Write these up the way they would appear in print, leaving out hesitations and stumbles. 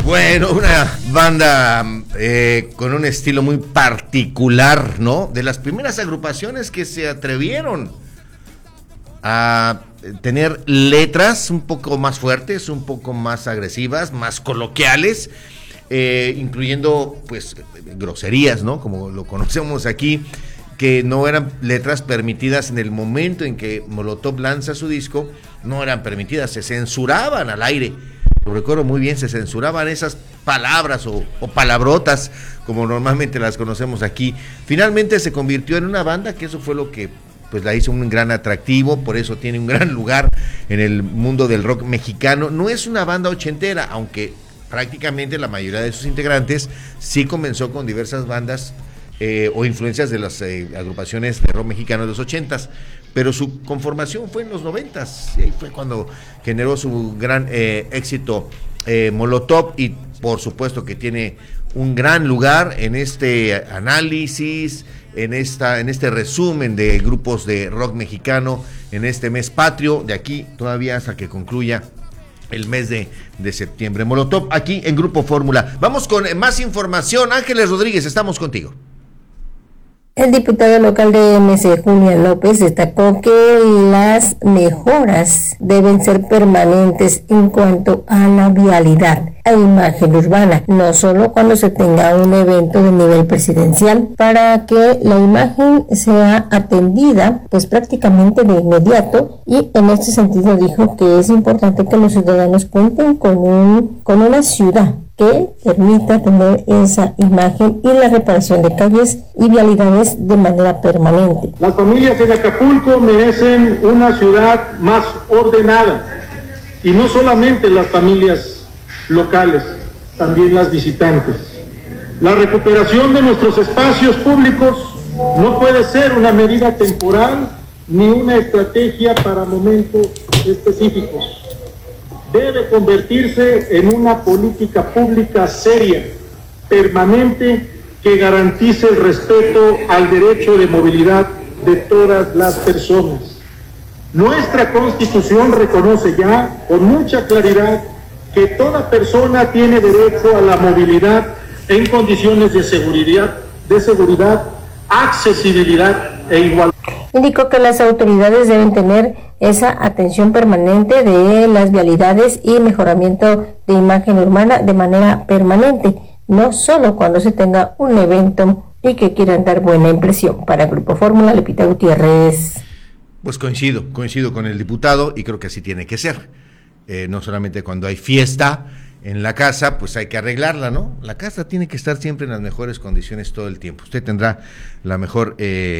Bueno, una banda con un estilo muy particular, ¿no? De las primeras agrupaciones que se atrevieron a tener letras un poco más fuertes, un poco más agresivas, más coloquiales, incluyendo pues groserías, ¿no? Como lo conocemos aquí, que no eran letras permitidas en el momento en que Molotov lanza su disco, no eran permitidas, se censuraban al aire. Lo recuerdo muy bien, se censuraban esas palabras o palabrotas, como normalmente las conocemos aquí. Finalmente se convirtió en una banda, que eso fue lo que pues la hizo un gran atractivo, por eso tiene un gran lugar en el mundo del rock mexicano. No es una banda ochentera, aunque prácticamente la mayoría de sus integrantes sí comenzó con diversas bandas o influencias de las agrupaciones de rock mexicano de los 80s, pero su conformación fue en los 90s, y ahí fue cuando generó su gran éxito Molotov, y por supuesto que tiene un gran lugar en este análisis, en este resumen de grupos de rock mexicano en este mes patrio, de aquí todavía hasta que concluya el mes de septiembre. Molotov aquí en Grupo Fórmula. Vamos con más información. Ángeles Rodríguez, estamos contigo. El diputado local de MC, Julián López, destacó que las mejoras deben ser permanentes en cuanto a la vialidad e imagen urbana, no solo cuando se tenga un evento de nivel presidencial, para que la imagen sea atendida pues prácticamente de inmediato, y en este sentido dijo que es importante que los ciudadanos cuenten con una ciudad que permita tener esa imagen y la reparación de calles y vialidades de manera permanente. Las familias en Acapulco merecen una ciudad más ordenada, y no solamente las familias locales, también las visitantes. La recuperación de nuestros espacios públicos no puede ser una medida temporal ni una estrategia para momentos específicos. Debe convertirse en una política pública seria, permanente, que garantice el respeto al derecho de movilidad de todas las personas. Nuestra Constitución reconoce ya con mucha claridad que toda persona tiene derecho a la movilidad en condiciones de seguridad, accesibilidad e igualdad. Indicó que las autoridades deben tener esa atención permanente de las vialidades y mejoramiento de imagen urbana de manera permanente, no solo cuando se tenga un evento y que quieran dar buena impresión. Para Grupo Fórmula, Lupita Gutiérrez. Pues coincido con el diputado, y creo que así tiene que ser. No solamente cuando hay fiesta en la casa, pues hay que arreglarla, ¿no? La casa tiene que estar siempre en las mejores condiciones todo el tiempo. Usted tendrá la mejor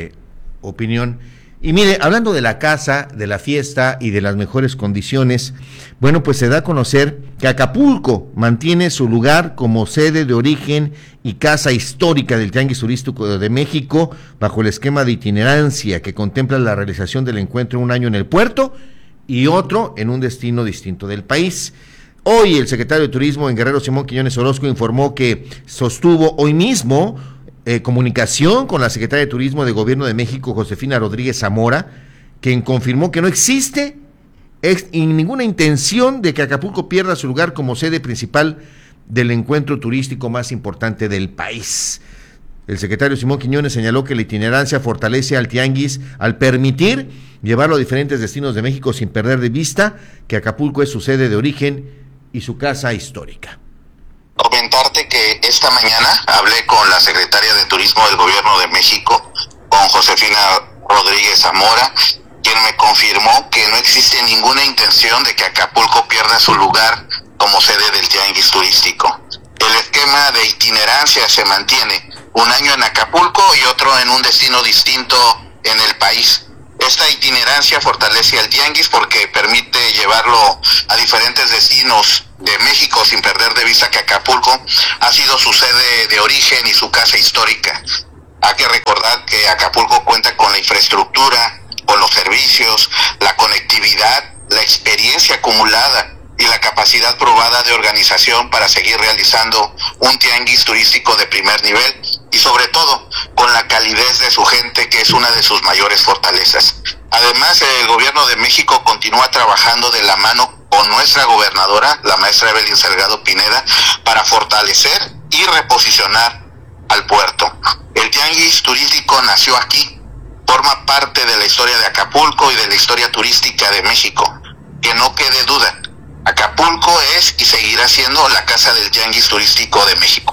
opinión. Y mire, hablando de la casa, de la fiesta y de las mejores condiciones, bueno, pues se da a conocer que Acapulco mantiene su lugar como sede de origen y casa histórica del Tianguis Turístico de México, bajo el esquema de itinerancia que contempla la realización del encuentro un año en el puerto y otro en un destino distinto del país. Hoy el secretario de Turismo en Guerrero, Simón Quiñones Orozco, informó que sostuvo hoy mismo comunicación con la secretaria de Turismo de Gobierno de México, Josefina Rodríguez Zamora, quien confirmó que no existe ninguna intención de que Acapulco pierda su lugar como sede principal del encuentro turístico más importante del país. El secretario Simón Quiñones señaló que la itinerancia fortalece al tianguis al permitir llevarlo a diferentes destinos de México sin perder de vista que Acapulco es su sede de origen y su casa histórica. Comentarte que esta mañana hablé con la secretaria de Turismo del Gobierno de México, con Josefina Rodríguez Zamora, quien me confirmó que no existe ninguna intención de que Acapulco pierda su lugar como sede del tianguis turístico. El esquema de itinerancia se mantiene, un año en Acapulco y otro en un destino distinto en el país. Esta itinerancia fortalece al tianguis porque permite llevarlo a diferentes destinos de México sin perder de vista que Acapulco ha sido su sede de origen y su casa histórica. Hay que recordar que Acapulco cuenta con la infraestructura, con los servicios, la conectividad, la experiencia acumulada y la capacidad probada de organización para seguir realizando un tianguis turístico de primer nivel, y sobre todo con la calidez de su gente, que es una de sus mayores fortalezas. Además, el Gobierno de México continúa trabajando de la mano con nuestra gobernadora, la maestra Evelyn Salgado Pineda, para fortalecer y reposicionar al puerto. El tianguis turístico nació aquí, forma parte de la historia de Acapulco y de la historia turística de México. Que no quede duda, Acapulco es y seguirá siendo la casa del tianguis turístico de México.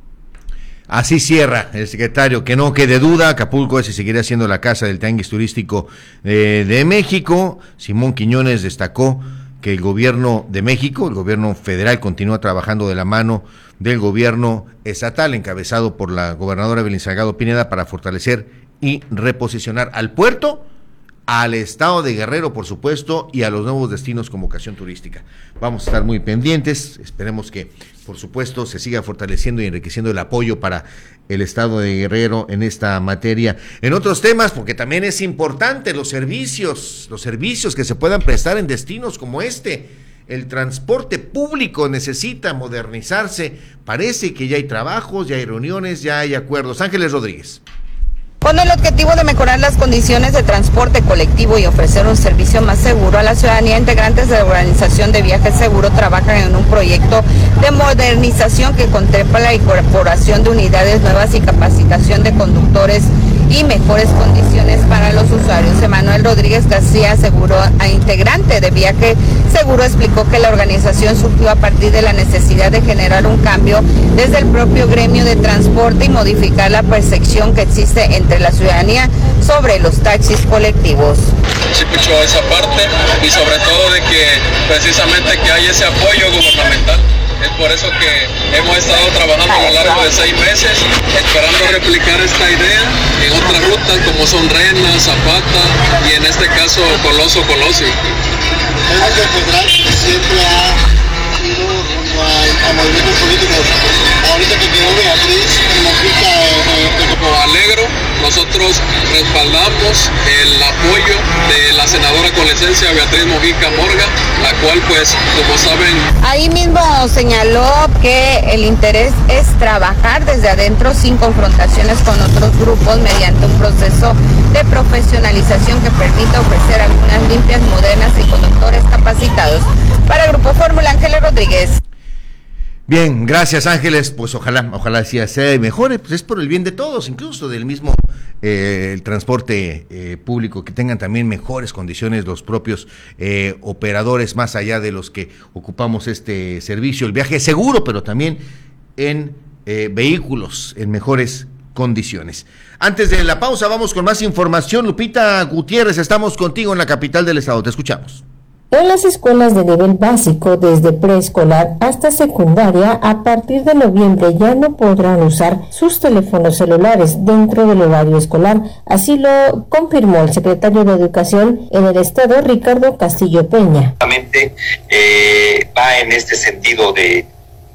Así cierra el secretario, que no quede duda, Acapulco es y seguirá siendo la casa del tianguis turístico de México. Simón Quiñones destacó que el gobierno de México, el gobierno federal, continúa trabajando de la mano del gobierno estatal, encabezado por la gobernadora Evelyn Salgado Pineda, para fortalecer y reposicionar al puerto, al estado de Guerrero, por supuesto, y a los nuevos destinos con vocación turística. Vamos a estar muy pendientes, esperemos que, por supuesto, se siga fortaleciendo y enriqueciendo el apoyo para el estado de Guerrero en esta materia. En otros temas, porque también es importante los servicios que se puedan prestar en destinos como este. El transporte público necesita modernizarse, parece que ya hay trabajos, ya hay reuniones, ya hay acuerdos. Ángeles Rodríguez. Con el objetivo de mejorar las condiciones de transporte colectivo y ofrecer un servicio más seguro a la ciudadanía, integrantes de la Organización de Viajes Seguro trabajan en un proyecto de modernización que contempla la incorporación de unidades nuevas y capacitación de conductores y mejores condiciones para los usuarios. Emanuel Rodríguez García, integrante de Viaje Seguro, explicó que la organización surgió a partir de la necesidad de generar un cambio desde el propio gremio de transporte y modificar la percepción que existe entre la ciudadanía sobre los taxis colectivos. Se escuchó esa parte y sobre todo de que precisamente que hay ese apoyo gubernamental. Es por eso que hemos estado trabajando a lo largo de 6 meses, esperando replicar esta idea en otras rutas como son Rena, Zapata y en este caso Coloso. El movimiento federal siempre ha ido a movimientos políticos. Ahorita que quedó Beatriz Mojica como Alegro, nosotros respaldamos el apoyo de la senadora con licencia Beatriz Mojica Morga, la cual pues, como saben... Ahí mismo señaló que el interés es trabajar desde adentro sin confrontaciones con otros grupos mediante un proceso de profesionalización que permita ofrecer algunas limpias, modernas y conductores capacitados. Para Grupo Fórmula, Ángeles Rodríguez. Bien, gracias Ángeles, pues ojalá sea mejor, pues es por el bien de todos, incluso del mismo el transporte público, que tengan también mejores condiciones los propios operadores, más allá de los que ocupamos este servicio, el viaje seguro, pero también en vehículos en mejores condiciones. Antes de la pausa vamos con más información. Lupita Gutiérrez, estamos contigo en la capital del estado, te escuchamos. En las escuelas de nivel básico, desde preescolar hasta secundaria, a partir de noviembre ya no podrán usar sus teléfonos celulares dentro del horario escolar. Así lo confirmó el secretario de Educación en el estado, Ricardo Castillo Peña. Va en este sentido de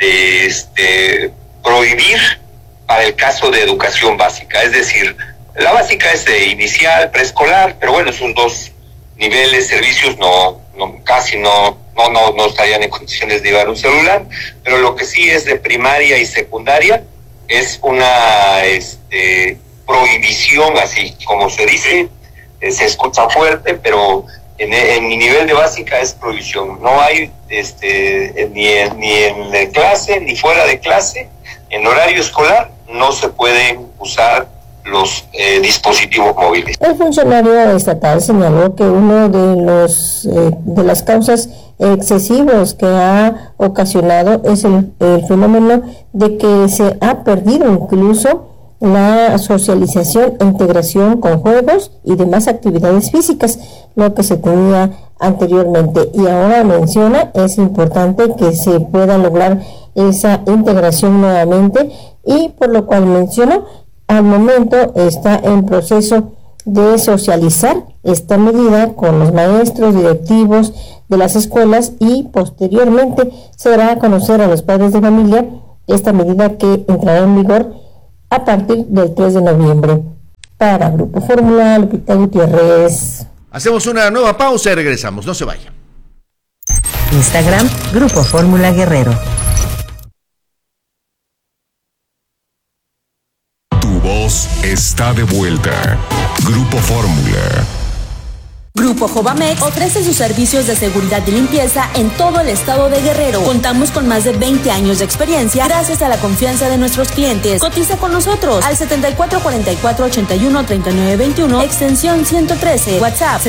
prohibir para el caso de educación básica. Es decir, la básica es de inicial, preescolar, pero bueno, esos dos niveles, servicios casi no estarían en condiciones de llevar un celular, pero lo que sí es de primaria y secundaria es una prohibición, así como se dice, se escucha fuerte, pero en mi nivel de básica es prohibición. No hay ni en clase ni fuera de clase, en horario escolar no se pueden usar los dispositivos móviles. El funcionario estatal señaló que uno de las causas excesivos que ha ocasionado es el fenómeno de que se ha perdido incluso la socialización e integración con juegos y demás actividades físicas, lo que se tenía anteriormente, y ahora menciona es importante que se pueda lograr esa integración nuevamente, y por lo cual menciona al momento está en proceso de socializar esta medida con los maestros, directivos de las escuelas, y posteriormente se dará a conocer a los padres de familia esta medida que entrará en vigor a partir del 3 de noviembre. Para Grupo Fórmula, Lupita Gutiérrez. Hacemos una nueva pausa y regresamos, no se vaya. Instagram, Grupo Fórmula Guerrero. Tu voz está de vuelta. Grupo Fórmula. Grupo Fórmula. Tu voz está de vuelta. Grupo Fórmula. Tu voz está de vuelta. Grupo Fórmula. Tu voz está de vuelta. Grupo Fórmula. Tu voz está de vuelta. Grupo Fórmula. Tu voz está de vuelta. Grupo Fórmula. Grupo Jovamex ofrece sus servicios de seguridad y limpieza en todo el estado de Guerrero. Contamos con más de 20 años de experiencia gracias a la confianza de nuestros clientes. Cotiza con nosotros al 7444-813921, extensión 113, WhatsApp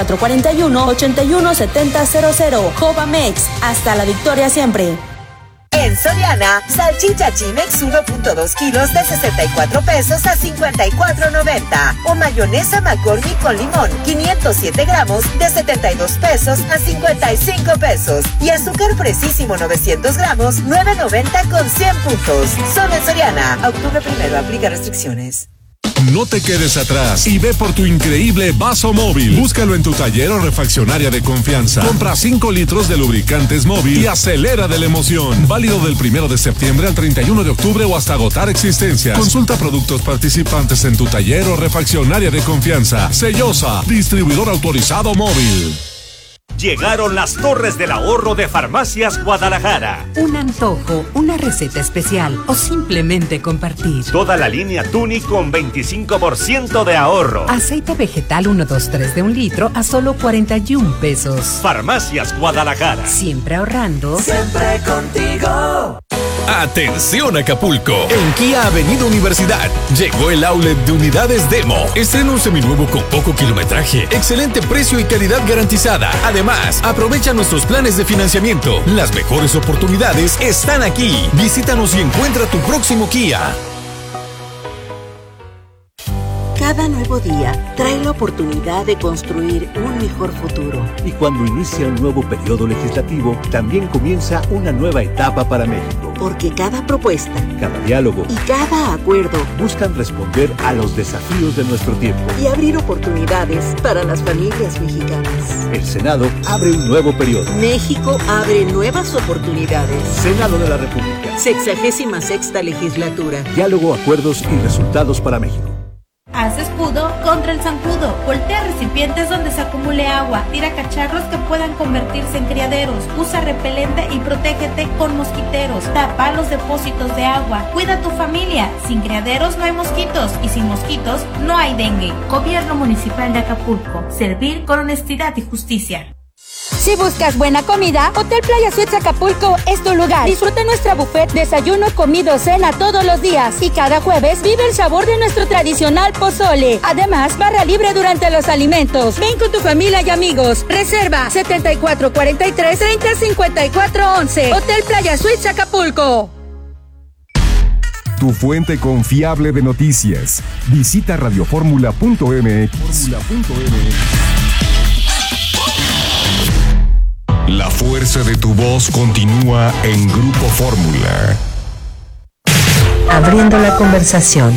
7441-817000. Jovamex, hasta la victoria siempre. En Soriana, salchicha Chimex 1.2 kilos de 64 pesos a 54.90. O mayonesa McCormick con limón 507 gramos de 72 pesos a 55 pesos. Y azúcar fresísimo 900 gramos 9.90 con 100 puntos. Solo en Soriana. Octubre 1, aplica restricciones. No te quedes atrás y ve por tu increíble vaso móvil. Búscalo en tu taller o refaccionaria de confianza. Compra 5 litros de lubricantes móvil y acelera de la emoción. Válido del 1 de septiembre al 31 de octubre o hasta agotar existencias. Consulta productos participantes en tu taller o refaccionaria de confianza. Sellosa, distribuidor autorizado móvil. Llegaron las Torres del Ahorro de Farmacias Guadalajara. Un antojo, una receta especial o simplemente compartir. Toda la línea Tuni con 25% de ahorro. Aceite vegetal 123 de 1 litro a solo 41 pesos. Farmacias Guadalajara. Siempre ahorrando. Siempre contigo. Atención Acapulco, en Kia Avenida Universidad llegó el outlet de unidades Demo. Estrena un seminuevo con poco kilometraje, excelente precio y calidad garantizada. Además, aprovecha nuestros planes de financiamiento. Las mejores oportunidades están aquí. Visítanos y encuentra tu próximo Kia. Cada nuevo día trae la oportunidad de construir un mejor futuro. Y cuando inicia un nuevo periodo legislativo, también comienza una nueva etapa para México. Porque cada propuesta, cada diálogo y cada acuerdo buscan responder a los desafíos de nuestro tiempo y abrir oportunidades para las familias mexicanas. El Senado abre un nuevo periodo. México abre nuevas oportunidades. Senado de la República. 66ª legislatura. Diálogo, acuerdos y resultados para México. Haz escudo contra el zancudo. Voltea recipientes donde se acumule agua. Tira cacharros que puedan convertirse en criaderos. Usa repelente y protégete con mosquiteros. Tapa los depósitos de agua. Cuida a tu familia. Sin criaderos no hay mosquitos. Y sin mosquitos no hay dengue. Gobierno Municipal de Acapulco. Servir con honestidad y justicia. Si buscas buena comida, Hotel Playa Suites Acapulco es tu lugar. Disfruta nuestra buffet, desayuno, comido, cena todos los días. Y cada jueves vive el sabor de nuestro tradicional pozole. Además, barra libre durante los alimentos. Ven con tu familia y amigos. Reserva 7443-305411. Hotel Playa Suites Acapulco. Tu fuente confiable de noticias. Visita radioformula.mx. La fuerza de tu voz continúa en Grupo Fórmula. Abriendo la conversación,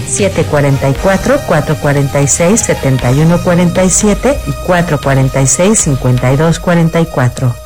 744-446-7147 y 446-5244.